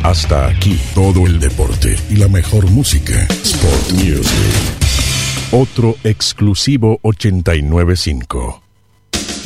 Hasta aquí todo el deporte y la mejor música. Sport Music. Otro exclusivo 89.5.